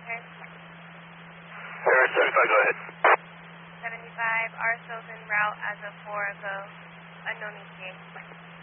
Air 75, go ahead. 75, R. Sylvan route as a 4 ago. Unknown ETA.